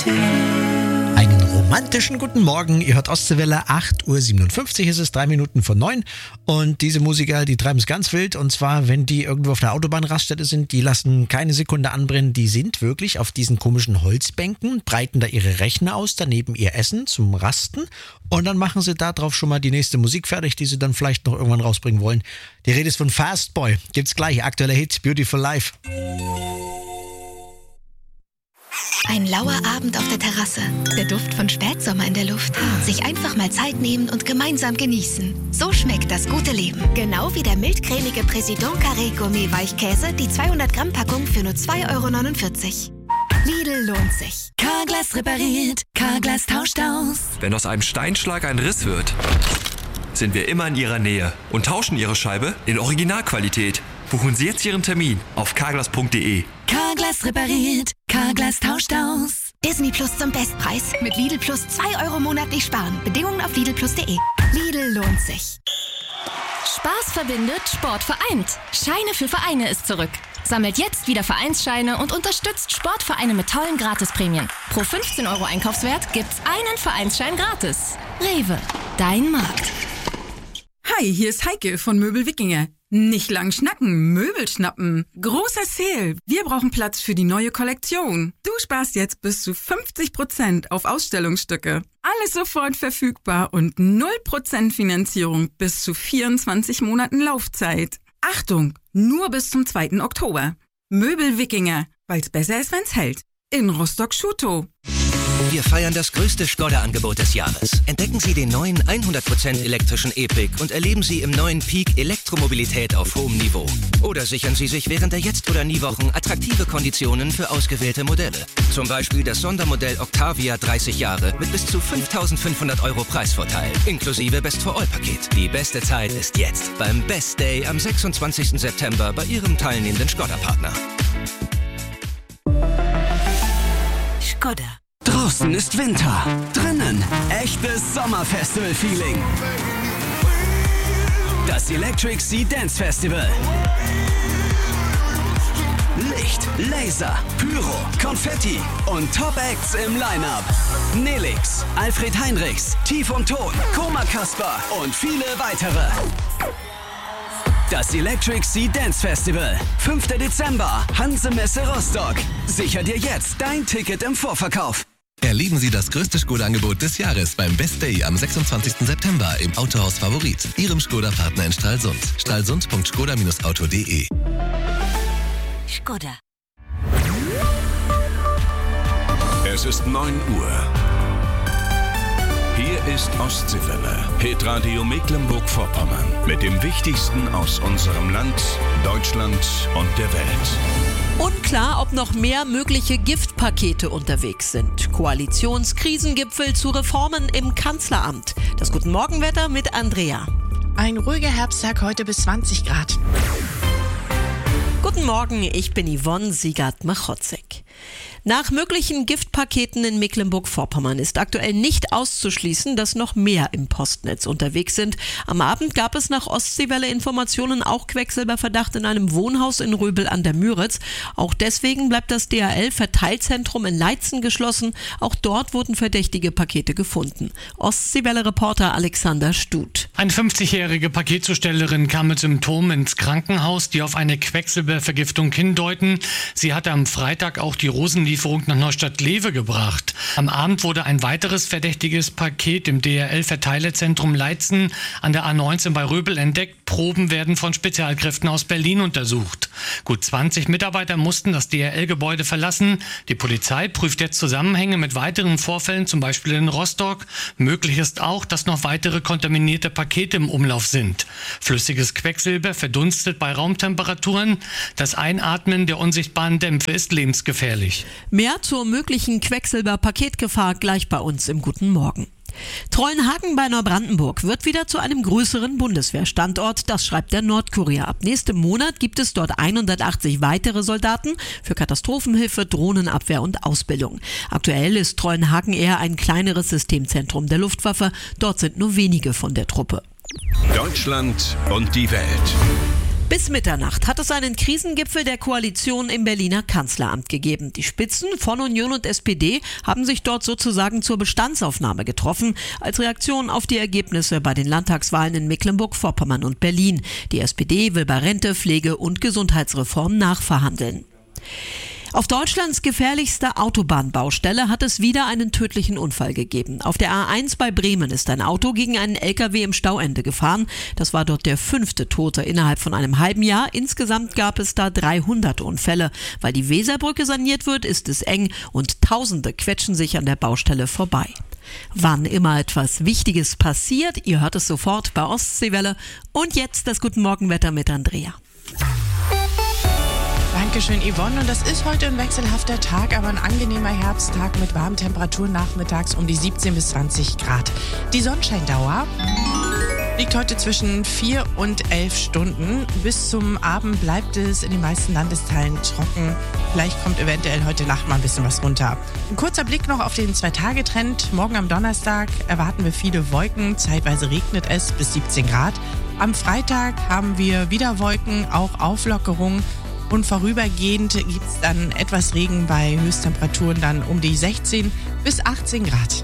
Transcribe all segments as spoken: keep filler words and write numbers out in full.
Einen romantischen guten Morgen. Ihr hört Ostseewelle, acht Uhr siebenundfünfzig ist es, drei Minuten vor neun. Und diese Musiker, die treiben es ganz wild. Und zwar, wenn die irgendwo auf der Autobahnraststätte sind, die lassen keine Sekunde anbrennen. Die sind wirklich auf diesen komischen Holzbänken, breiten da ihre Rechner aus, daneben ihr Essen zum Rasten. Und dann machen sie da drauf schon mal die nächste Musik fertig, die sie dann vielleicht noch irgendwann rausbringen wollen. Die Rede ist von Fastboy. Gibt's gleich, aktueller Hit, Beautiful Life. Ein lauer Abend auf der Terrasse, der Duft von Spätsommer in der Luft. Sich einfach mal Zeit nehmen und gemeinsam genießen. So schmeckt das gute Leben. Genau wie der mildcremige Président Carré Gourmet Weichkäse, die zweihundert Gramm Packung für nur zwei Euro neunundvierzig. Lidl lohnt sich. Carglass repariert, Carglass tauscht aus. Wenn aus einem Steinschlag ein Riss wird, sind wir immer in Ihrer Nähe und tauschen Ihre Scheibe in Originalqualität. Buchen Sie jetzt Ihren Termin auf carglass punkt de. Carglass repariert, Carglass tauscht aus. Disney Plus zum Bestpreis. Mit Lidl Plus zwei Euro monatlich sparen. Bedingungen auf lidl plus punkt de. Lidl lohnt sich. Spaß verbindet, Sport vereint. Scheine für Vereine ist zurück. Sammelt jetzt wieder Vereinsscheine und unterstützt Sportvereine mit tollen Gratisprämien. Pro fünfzehn Euro Einkaufswert gibt's einen Vereinsschein gratis. Rewe, dein Markt. Hi, hier ist Heike von Möbel Wikinger. Nicht lang schnacken, Möbel schnappen. Großer Sale. Wir brauchen Platz für die neue Kollektion. Du sparst jetzt bis zu fünfzig Prozent auf Ausstellungsstücke. Alles sofort verfügbar und null Prozent Finanzierung bis zu vierundzwanzig Monaten Laufzeit. Achtung, nur bis zum zweiten Oktober. Möbel Wikinger, weil's besser ist, wenn's hält. In Rostock-Schutow. Wir feiern das größte Skoda-Angebot des Jahres. Entdecken Sie den neuen hundert Prozent elektrischen E-Pick und erleben Sie im neuen Peak Elektromobilität auf hohem Niveau. Oder sichern Sie sich während der Jetzt- oder Nie-Wochen attraktive Konditionen für ausgewählte Modelle. Zum Beispiel das Sondermodell Octavia dreißig Jahre mit bis zu fünftausendfünfhundert Euro Preisvorteil, inklusive Best-for-All-Paket. Die beste Zeit ist jetzt beim Best Day am sechsundzwanzigsten September bei Ihrem teilnehmenden Skoda-Partner. Skoda. Draußen ist Winter, drinnen echtes Sommerfestival-Feeling. Das Electric Sea Dance Festival. Licht, Laser, Pyro, Konfetti und Top-Acts im Line-Up. Nelix, Alfred Heinrichs, Tief und Ton, Koma Kasper und viele weitere. Das Electric Sea Dance Festival. fünfter Dezember, Hanse-Messe Rostock. Sicher dir jetzt dein Ticket im Vorverkauf. Erleben Sie das größte Skoda-Angebot des Jahres beim Best Day am sechsundzwanzigsten September im Autohaus Favorit, Ihrem Skoda-Partner in Stralsund. stralsund punkt skoda Bindestrich auto punkt de. Skoda. Es ist neun Uhr. Hier ist Ostseewelle, Hitradio Mecklenburg-Vorpommern. Mit dem Wichtigsten aus unserem Land, Deutschland und der Welt. Unklar, ob noch mehr mögliche Giftpakete unterwegs sind. Koalitionskrisengipfel zu Reformen im Kanzleramt. Das Guten Morgenwetter mit Andrea. Ein ruhiger Herbsttag heute bis zwanzig Grad. Guten Morgen, ich bin Yvonne Siegert-Machotzek. Nach möglichen Giftpaketen in Mecklenburg-Vorpommern ist aktuell nicht auszuschließen, dass noch mehr im Postnetz unterwegs sind. Am Abend gab es nach Ostseewelle-Informationen auch Quecksilberverdacht in einem Wohnhaus in Röbel an der Müritz. Auch deswegen bleibt das D H L-Verteilzentrum in Leitzen geschlossen. Auch dort wurden verdächtige Pakete gefunden. Ostseewelle-Reporter Alexander Stut. Eine fünfzigjährige Paketzustellerin kam mit Symptomen ins Krankenhaus, die auf eine Quecksilbervergiftung hindeuten. Sie hatte am Freitag auch die Rosenlieferung nach Neustadt-Lewe gebracht. Am Abend wurde ein weiteres verdächtiges Paket im D H L-Verteilerzentrum Leitzen an der A neunzehn bei Röbel entdeckt. Proben werden von Spezialkräften aus Berlin untersucht. Gut zwanzig Mitarbeiter mussten das D H L-Gebäude verlassen. Die Polizei prüft jetzt Zusammenhänge mit weiteren Vorfällen, zum Beispiel in Rostock. Möglich ist auch, dass noch weitere kontaminierte Pakete im Umlauf sind. Flüssiges Quecksilber verdunstet bei Raumtemperaturen. Das Einatmen der unsichtbaren Dämpfe ist lebensgefährlich. Mehr zur möglichen Quecksilber-Paketgefahr gleich bei uns im Guten Morgen. Trollenhagen bei Neubrandenburg wird wieder zu einem größeren Bundeswehrstandort, das schreibt der Nordkurier. Ab nächstem Monat gibt es dort hundertachtzig weitere Soldaten für Katastrophenhilfe, Drohnenabwehr und Ausbildung. Aktuell ist Trollenhagen eher ein kleineres Systemzentrum der Luftwaffe, dort sind nur wenige von der Truppe. Deutschland und die Welt. Bis Mitternacht hat es einen Krisengipfel der Koalition im Berliner Kanzleramt gegeben. Die Spitzen von Union und S P D haben sich dort sozusagen zur Bestandsaufnahme getroffen, als Reaktion auf die Ergebnisse bei den Landtagswahlen in Mecklenburg-Vorpommern und Berlin. Die S P D will bei Rente, Pflege und Gesundheitsreform nachverhandeln. Auf Deutschlands gefährlichster Autobahnbaustelle hat es wieder einen tödlichen Unfall gegeben. Auf der A eins bei Bremen ist ein Auto gegen einen L K W im Stauende gefahren. Das war dort der fünfte Tote innerhalb von einem halben Jahr. Insgesamt gab es da dreihundert Unfälle. Weil die Weserbrücke saniert wird, ist es eng und Tausende quetschen sich an der Baustelle vorbei. Wann immer etwas Wichtiges passiert, ihr hört es sofort bei Ostseewelle. Und jetzt das Guten Morgen-Wetter mit Andrea. Dankeschön, Yvonne. Und das ist heute ein wechselhafter Tag, aber ein angenehmer Herbsttag mit warmen Temperaturen nachmittags um die siebzehn bis zwanzig Grad. Die Sonnenscheindauer liegt heute zwischen vier und elf Stunden. Bis zum Abend bleibt es in den meisten Landesteilen trocken. Vielleicht kommt eventuell heute Nacht mal ein bisschen was runter. Ein kurzer Blick noch auf den Zwei-Tage-Trend. Morgen am Donnerstag erwarten wir viele Wolken. Zeitweise regnet es bis siebzehn Grad. Am Freitag haben wir wieder Wolken, auch Auflockerung. Und vorübergehend gibt es dann etwas Regen bei Höchsttemperaturen dann um die sechzehn bis achtzehn Grad.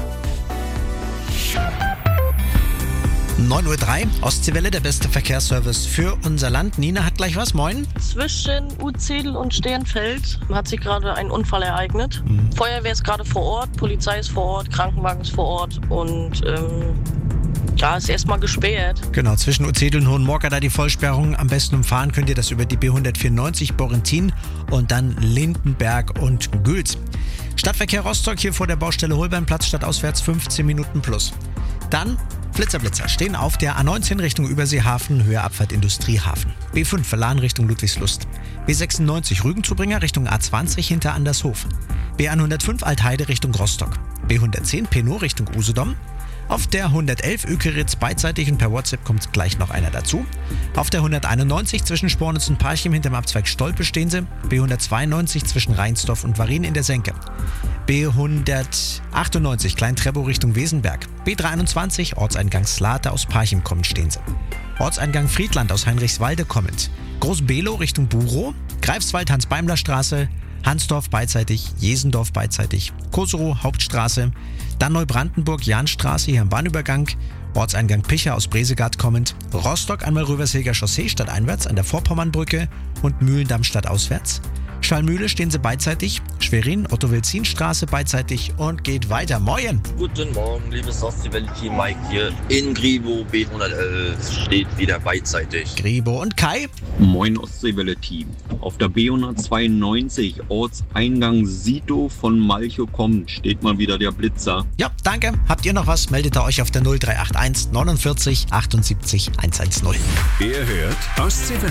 neun Uhr drei, Ostseewelle, der beste Verkehrsservice für unser Land. Nina hat gleich was, moin. Zwischen Uzedel und Sternfeld hat sich gerade ein Unfall ereignet. Mhm. Feuerwehr ist gerade vor Ort, Polizei ist vor Ort, Krankenwagen ist vor Ort und ähm, ja, ist erstmal gesperrt. Genau, zwischen Uzedel und Hohenmorka da die Vollsperrung. Am besten umfahren könnt ihr das über die B hundertvierundneunzig Borrentin und dann Lindenberg und Gülz. Stadtverkehr Rostock hier vor der Baustelle Holbeinplatz, stadtauswärts fünfzehn Minuten plus. Dann Blitzer, Blitzer stehen auf der A neunzehn Richtung Überseehafen, Höhe Abfahrt Industriehafen. B fünf Verladen Richtung Ludwigslust. B sechsundneunzig Rügenzubringer Richtung A zwanzig hinter Andershof. B hundertfünf Altheide Richtung Rostock. B hundertzehn Penot Richtung Usedom. Auf der hundertelf Ökeritz beidseitig und per WhatsApp kommt gleich noch einer dazu. Auf der hunderteinundneunzig zwischen Spornitz und Parchim hinterm Abzweig Stolpe stehen sie. B hundertzweiundneunzig zwischen Rheinsdorf und Varin in der Senke. B hundertachtundneunzig Klein-Treppow Richtung Wesenberg. B dreiundzwanzig Ortseingang Slate aus Parchim kommend stehen sie. Ortseingang Friedland aus Heinrichswalde kommend. Groß-Below Richtung Burow. Greifswald Hans-Beimler-Straße. Hansdorf beidseitig, Jesendorf beidseitig, Koserow Hauptstraße, dann Neubrandenburg Jahnstraße hier am Bahnübergang, Ortseingang Picher aus Bresegard kommend, Rostock einmal Rövershilger Chaussee stadteinwärts an der Vorpommernbrücke und Mühlendamm stadtauswärts. Schallmühle stehen sie beidseitig, Schwerin Otto-Wilzin-Straße beidseitig und geht weiter. Moin! Guten Morgen, liebes Ostseewelle-Team, Mike hier in Gribo, B hundertelf steht wieder beidseitig. Gribo und Kai? Moin Ostseewelle-Team. Auf der B hundertzweiundneunzig Ortseingang Sito von Malchow kommt, steht mal wieder der Blitzer. Ja, danke. Habt ihr noch was? Meldet ihr euch auf der null drei acht eins neunundvierzig achtundsiebzig hundertzehn. Ihr hört Ostseewelle.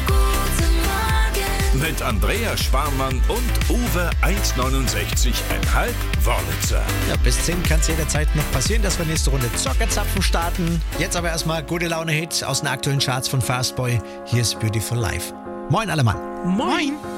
Mit Andrea Sparmann und Uwe eins neunundsechzig Komma fünf Wörlitzer. Ja, bis zehn kann es jederzeit noch passieren, dass wir nächste Runde Zockerzapfen starten. Jetzt aber erstmal gute Laune-Hit aus den aktuellen Charts von Fastboy. Hier ist Beautiful Life. Moin alle Mann. Moin.